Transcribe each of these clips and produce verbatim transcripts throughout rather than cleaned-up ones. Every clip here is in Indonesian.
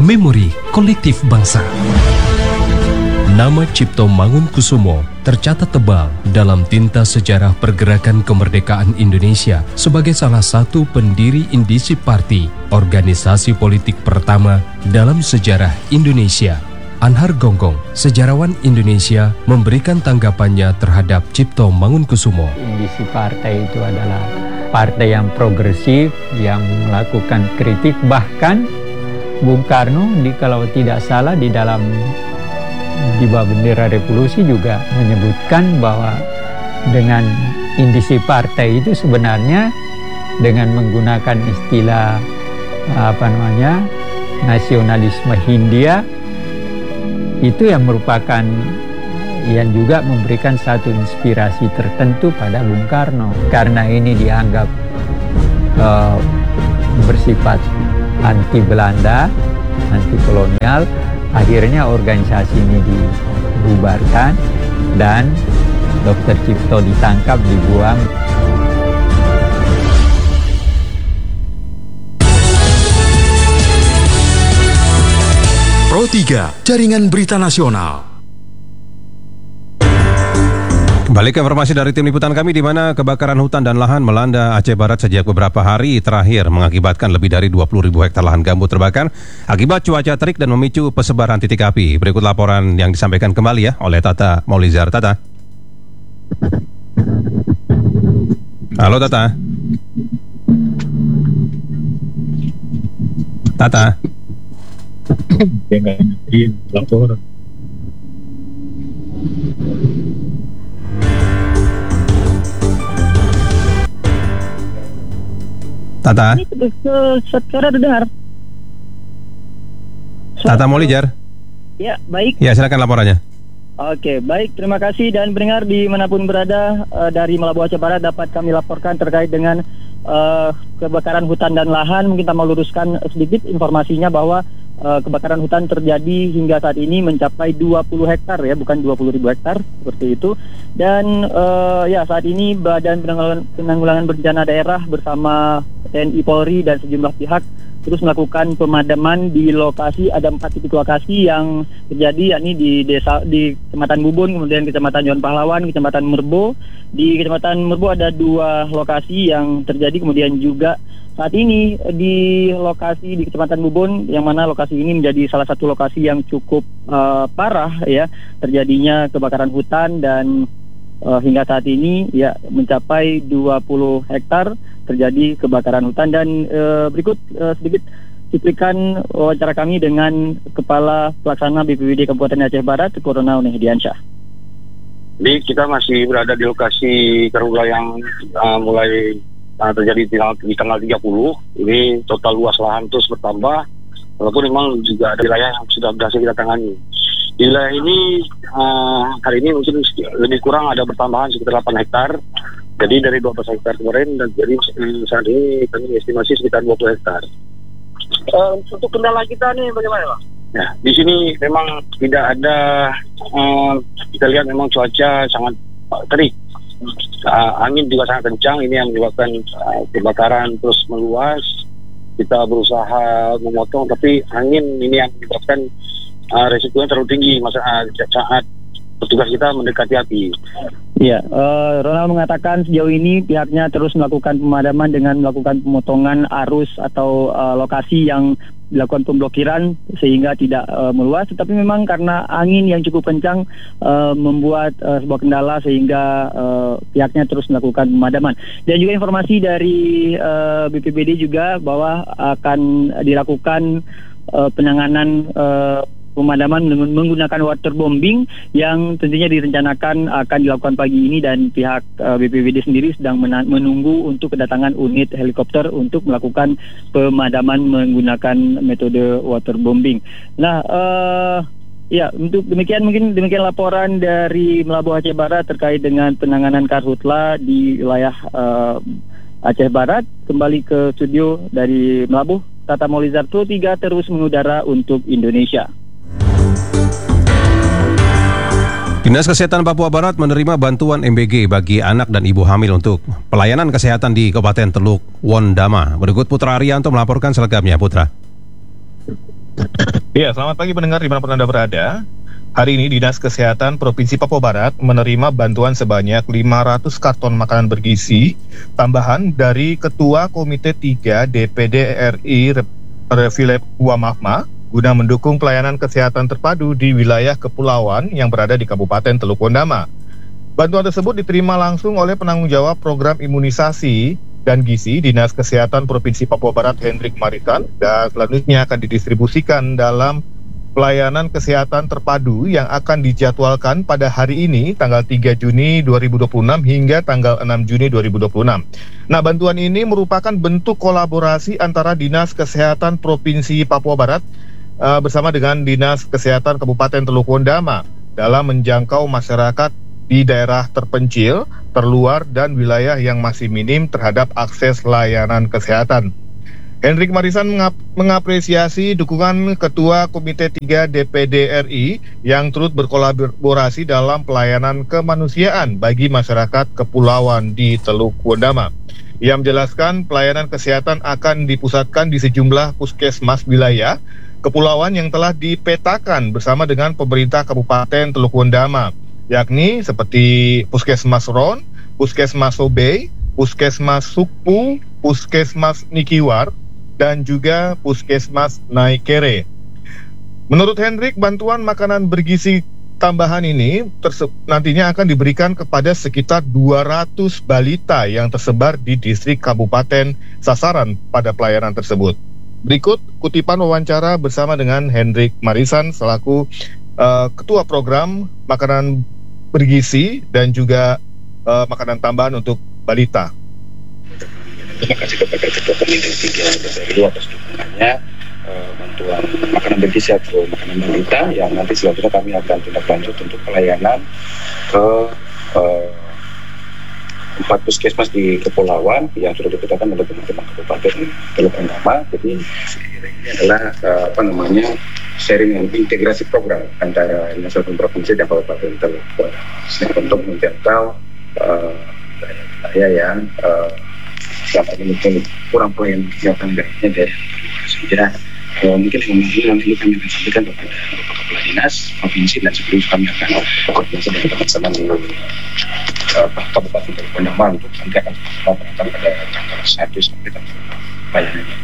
memori kolektif bangsa. Nama Cipto Mangunkusumo tercatat tebal dalam tinta sejarah pergerakan kemerdekaan Indonesia sebagai salah satu pendiri Indisi Party, organisasi politik pertama dalam sejarah Indonesia. Anhar Gonggong, sejarawan Indonesia, memberikan tanggapannya terhadap Cipto Mangunkusumo. Indisi partai itu adalah partai yang progresif, yang melakukan kritik, bahkan Bung Karno, di, kalau tidak salah, di dalam di bawah bendera revolusi juga menyebutkan bahwa dengan indisi partai itu sebenarnya dengan menggunakan istilah apa namanya nasionalisme Hindia, itu yang merupakan yang juga memberikan satu inspirasi tertentu pada Bung Karno. Karena ini dianggap uh, bersifat anti Belanda, anti kolonial, akhirnya organisasi ini dibubarkan dan Dokter Cipto ditangkap, dibuang. Pro tiga, Jaringan Berita Nasional. Kembali ke informasi dari tim liputan kami, di mana kebakaran hutan dan lahan melanda Aceh Barat sejak beberapa hari terakhir mengakibatkan lebih dari dua puluh ribu hektar lahan gambut terbakar akibat cuaca terik dan memicu persebaran titik api. Berikut laporan yang disampaikan kembali ya oleh Tata Maulizar. Tata. Halo Tata. Tata. Dengan lapor. Tata. Ini suara dengar. Tata Maulizar. Ya, baik. Ya, silakan laporannya. Oke, baik. Terima kasih dan pendengar dimanapun berada, uh, dari Melabuh Aceh Barat dapat kami laporkan terkait dengan uh, kebakaran hutan dan lahan. Mungkin kita mau luruskan sedikit informasinya bahwa uh, kebakaran hutan terjadi hingga saat ini mencapai dua puluh hektar ya, bukan dua puluh ribu hektar seperti itu. Dan uh, ya saat ini Badan Penanggulangan, Penanggulangan Bencana Daerah bersama T N I Polri dan sejumlah pihak terus melakukan pemadaman di lokasi. Ada empat titik lokasi yang terjadi, yakni di desa di Kecamatan Bubun, kemudian Kecamatan John Pahlawan, Kecamatan Merbo. Di Kecamatan Merbo ada dua lokasi yang terjadi, kemudian juga saat ini di lokasi di Kecamatan Bubun, yang mana lokasi ini menjadi salah satu lokasi yang cukup uh, parah ya terjadinya kebakaran hutan, dan uh, hingga saat ini ya mencapai dua puluh hektar terjadi kebakaran hutan. Dan uh, berikut uh, sedikit cuplikan wawancara kami dengan Kepala Pelaksana B P B D Kabupaten Aceh Barat, Koronel Nehdiansyah. Jadi kita masih berada di lokasi karhutla yang uh, mulai uh, terjadi di tanggal, di tanggal tiga puluh. Ini total luas lahan terus bertambah, walaupun memang juga ada wilayah yang sudah berhasil kita tangani. Di wilayah ini uh, hari ini mungkin lebih kurang ada bertambahan sekitar delapan hektar. Jadi dari dua belas hektar kemarin, dan jadi um, saat ini kami estimasi sekitar dua puluh hektar. Uh, untuk kendala kita nih bagaimana, Pak? Ya, di sini memang tidak ada, uh, kita lihat memang cuaca sangat uh, terik. Uh, angin juga sangat kencang, ini yang menyebabkan uh, kebakaran terus meluas. Kita berusaha memotong, tapi angin ini yang menyebabkan uh, resikonya terlalu tinggi masa uh, saat petugas kita mendekati api. Ya, uh, Ronald mengatakan sejauh ini pihaknya terus melakukan pemadaman dengan melakukan pemotongan arus atau uh, lokasi yang dilakukan pemblokiran sehingga tidak uh, meluas. Tetapi memang karena angin yang cukup kencang uh, membuat uh, sebuah kendala sehingga uh, pihaknya terus melakukan pemadaman. Dan juga informasi dari uh, B P B D juga bahwa akan dilakukan uh, penanganan uh, pemadaman menggunakan waterbombing yang tentunya direncanakan akan dilakukan pagi ini, dan pihak uh, B P B D sendiri sedang menunggu untuk kedatangan unit helikopter untuk melakukan pemadaman menggunakan metode waterbombing. Nah, uh, ya untuk demikian mungkin demikian laporan dari Melabuh Aceh Barat terkait dengan penanganan karhutla di wilayah uh, Aceh Barat. Kembali ke studio dari Melabuh, Tata Maulizar, Pro tiga terus mengudara untuk Indonesia. Dinas Kesehatan Papua Barat menerima bantuan M B G bagi anak dan ibu hamil untuk pelayanan kesehatan di Kabupaten Teluk Wondama. Berikut Putra Arianto melaporkan selengkapnya. Putra. Ya, selamat pagi pendengar dimanapun Anda berada. Hari ini Dinas Kesehatan Provinsi Papua Barat menerima bantuan sebanyak lima ratus karton makanan bergizi tambahan dari Ketua Komite tiga D P D R I Philip Wamafma guna mendukung pelayanan kesehatan terpadu di wilayah kepulauan yang berada di Kabupaten Teluk Wondama. Bantuan tersebut diterima langsung oleh penanggung jawab program imunisasi dan gizi Dinas Kesehatan Provinsi Papua Barat Hendrik Marisan, dan selanjutnya akan didistribusikan dalam pelayanan kesehatan terpadu yang akan dijadwalkan pada hari ini tanggal tiga Juni dua ribu dua puluh enam hingga tanggal enam Juni dua ribu dua puluh enam. Nah, bantuan ini merupakan bentuk kolaborasi antara Dinas Kesehatan Provinsi Papua Barat uh, bersama dengan Dinas Kesehatan Kabupaten Teluk Wondama dalam menjangkau masyarakat di daerah terpencil, terluar, dan wilayah yang masih minim terhadap akses layanan kesehatan. Hendrik Marisan mengap- mengapresiasi dukungan Ketua Komite tiga D P D R I yang turut berkolaborasi dalam pelayanan kemanusiaan bagi masyarakat kepulauan di Teluk Wondama. Ia menjelaskan pelayanan kesehatan akan dipusatkan di sejumlah puskesmas wilayah kepulauan yang telah dipetakan bersama dengan pemerintah Kabupaten Teluk Wondama, yakni seperti Puskesmas Ron, Puskesmas Sobei, Puskesmas Sukpu, Puskesmas Nikiwar, dan juga Puskesmas Naikere. Menurut Hendrik, bantuan makanan bergizi tambahan ini terse- nantinya akan diberikan kepada sekitar dua ratus balita yang tersebar di distrik Kabupaten sasaran pada pelayanan tersebut. Berikut kutipan wawancara bersama dengan Hendrik Marisan selaku uh, Ketua Program Makanan Bergizi dan juga uh, makanan tambahan untuk balita. Terima kasih kepada Ketua Komite tiga dari atas dukungannya uh, bantuan makanan bergizi atau makanan balita yang nanti selanjutnya kami akan tindak lanjut untuk pelayanan ke uh, empat puskesmas di kepulauan yang sudah dipetakan oleh teman-teman Kabupaten Teluk Wondama. Jadi ini adalah uh, apa namanya sharing dan integrasi program antara Dinas Kesehatan Provinsi dan Kabupaten Teluk Wondama untuk menjangkau daerah-daerah yang uh, selama ini mungkin kurang pelayanan kesehatan baiknya dari sehingga uh, mungkin ini nanti kami akan sampaikan kepada Kepala Dinas Provinsi dan sebelum kami akan koordinasi dengan teman-teman di uh, Kabupaten Teluk Wondama untuk nanti akan melakukan pada tanggal satu sampai tanggal pelayanannya.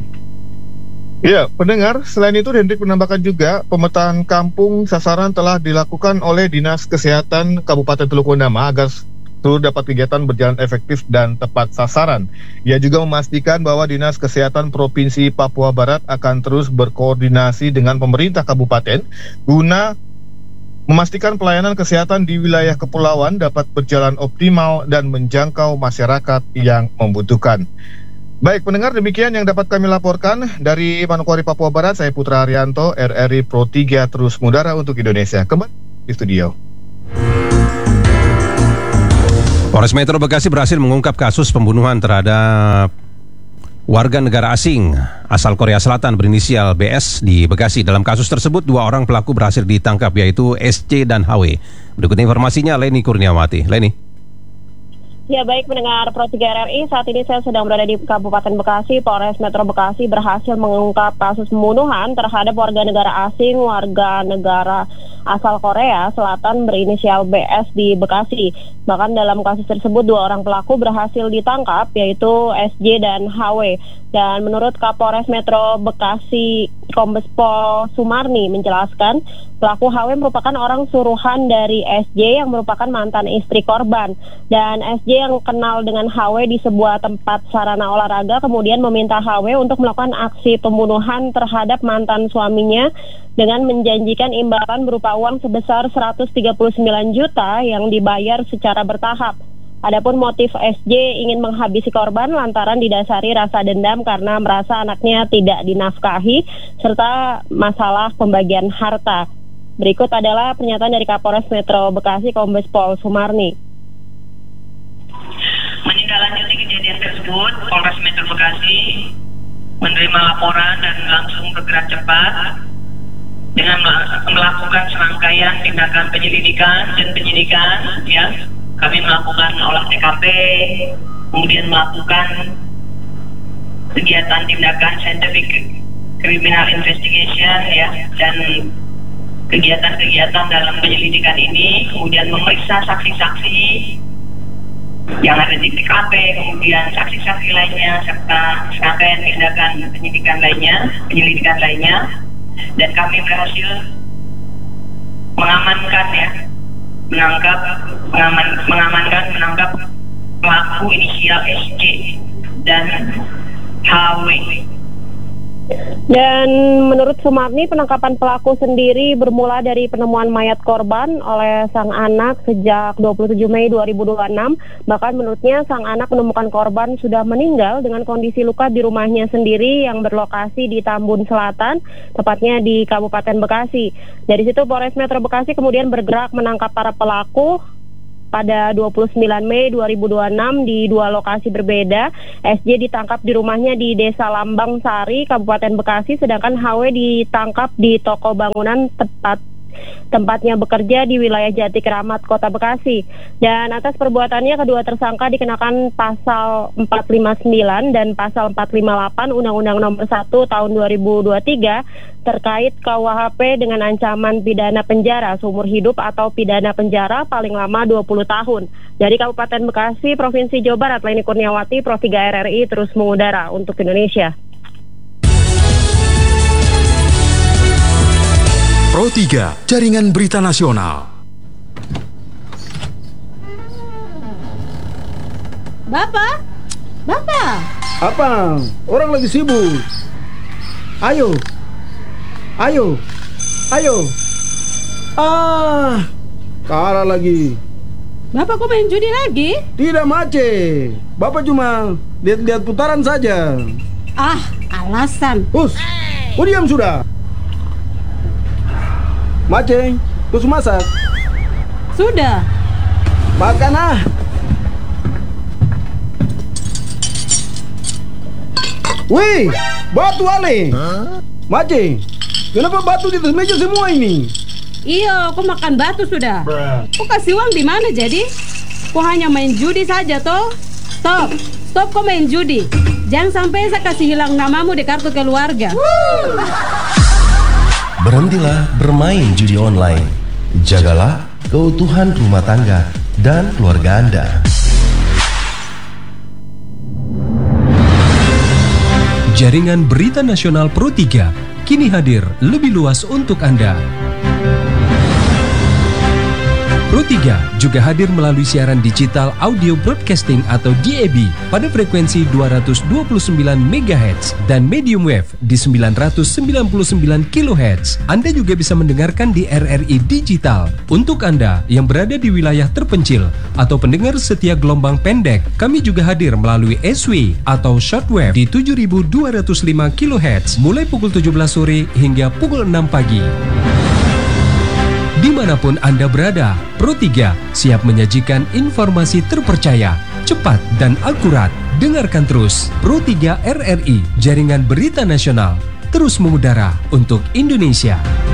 Ya, pendengar, selain itu Hendrik menambahkan juga pemetaan kampung sasaran telah dilakukan oleh Dinas Kesehatan Kabupaten Teluk Wondama agar seluruh dapat kegiatan berjalan efektif dan tepat sasaran. Ia juga memastikan bahwa Dinas Kesehatan Provinsi Papua Barat akan terus berkoordinasi dengan pemerintah kabupaten guna memastikan pelayanan kesehatan di wilayah kepulauan dapat berjalan optimal dan menjangkau masyarakat yang membutuhkan. Baik pendengar, demikian yang dapat kami laporkan dari Manokwari, Papua Barat. Saya Putra Arianto, R R I Pro tiga terus mengudara untuk Indonesia. Kembali di studio. Polres Metro Bekasi berhasil mengungkap kasus pembunuhan terhadap warga negara asing asal Korea Selatan berinisial B S di Bekasi. Dalam kasus tersebut, dua orang pelaku berhasil ditangkap, yaitu S C dan H W. Berikut informasinya, Leni Kurniawati. Leni. Ya, baik pendengar Pro tiga R R I, saat ini saya sedang berada di Kabupaten Bekasi. Polres Metro Bekasi berhasil mengungkap kasus pembunuhan terhadap warga negara asing, warga negara asal Korea Selatan berinisial B S di Bekasi. Bahkan dalam kasus tersebut dua orang pelaku berhasil ditangkap, yaitu S J dan H W. Dan menurut Kapolres Metro Bekasi Kombes Pol Sumarni menjelaskan, pelaku H W merupakan orang suruhan dari S J yang merupakan mantan istri korban. Dan S J yang kenal dengan H W di sebuah tempat sarana olahraga kemudian meminta H W untuk melakukan aksi pembunuhan terhadap mantan suaminya dengan menjanjikan imbalan berupa uang sebesar seratus tiga puluh sembilan juta yang dibayar secara bertahap. Adapun motif S J ingin menghabisi korban lantaran didasari rasa dendam karena merasa anaknya tidak dinafkahi serta masalah pembagian harta. Berikut adalah pernyataan dari Kapolres Metro Bekasi Kombes Pol Sumarni. Menindaklanjuti kejadian tersebut, Polres Metro Bekasi menerima laporan dan langsung bergerak cepat dengan melakukan serangkaian tindakan penyelidikan dan penyidikan, ya. Kami melakukan olah T K P, kemudian melakukan kegiatan tindakan scientific criminal investigation ya, dan kegiatan-kegiatan dalam penyelidikan ini, kemudian memeriksa saksi-saksi yang ada di T K P, kemudian saksi-saksi lainnya, serta serangkaian tindakan penyidikan lainnya, penyelidikan lainnya, dan kami berhasil mengamankan ya, menangkap, mengaman, mengamankan, menangkap pelaku inisial S J dan H W. Dan menurut Sumarni, penangkapan pelaku sendiri bermula dari penemuan mayat korban oleh sang anak sejak dua puluh tujuh Mei dua ribu dua puluh enam. Bahkan menurutnya sang anak menemukan korban sudah meninggal dengan kondisi luka di rumahnya sendiri yang berlokasi di Tambun Selatan, tepatnya di Kabupaten Bekasi. Dari situ Polres Metro Bekasi kemudian bergerak menangkap para pelaku. Pada dua puluh sembilan Mei dua ribu dua puluh enam di dua lokasi berbeda, S J ditangkap di rumahnya di Desa Lambang Sari, Kabupaten Bekasi, sedangkan H W ditangkap di toko bangunan tempat tempatnya bekerja di wilayah Jati Keramat, Kota Bekasi. Dan atas perbuatannya kedua tersangka dikenakan pasal empat lima sembilan dan pasal empat lima delapan Undang-Undang Nomor satu Tahun dua ribu dua puluh tiga terkait K U H P dengan ancaman pidana penjara seumur hidup atau pidana penjara paling lama dua puluh tahun. Dari Kabupaten Bekasi, Provinsi Jawa Barat, Leni Kurniawati, Pro tiga R R I terus mengudara untuk Indonesia. Pro tiga, Jaringan Berita Nasional. Bapak? Bapak? Apa? Orang lagi sibuk. Ayo. Ayo. Ayo. Ah, kalah lagi. Bapak kok main judi lagi? Tidak, Mace. Bapak cuma lihat-lihat putaran saja. Ah, alasan. Hus, kau diam sudah. Mace, terus masak? Sudah. Makan ah. Wih, batu ale. Huh? Mace, kenapa batu di atas meja semua ini? Iya, kok makan batu sudah. Bruh. Kok kasih uang di mana jadi? Kok hanya main judi saja toh? Stop, stop kok main judi. Jangan sampai saya kasih hilang namamu di kartu keluarga. Woo! Berhentilah bermain judi online. Jagalah keutuhan rumah tangga dan keluarga Anda. Jaringan Berita Nasional Pro tiga kini hadir lebih luas untuk Anda. Pro tiga juga hadir melalui siaran digital audio broadcasting atau D A B pada frekuensi dua ratus dua puluh sembilan megahertz dan medium wave di sembilan ratus sembilan puluh sembilan kilohertz. Anda juga bisa mendengarkan di R R I Digital. Untuk Anda yang berada di wilayah terpencil atau pendengar setia gelombang pendek, kami juga hadir melalui S W atau shortwave di tujuh ribu dua ratus lima kilohertz mulai pukul tujuh belas sore hingga pukul enam pagi. Dimanapun Anda berada, Pro tiga siap menyajikan informasi terpercaya, cepat dan akurat. Dengarkan terus Pro tiga R R I, Jaringan Berita Nasional, terus mengudara untuk Indonesia.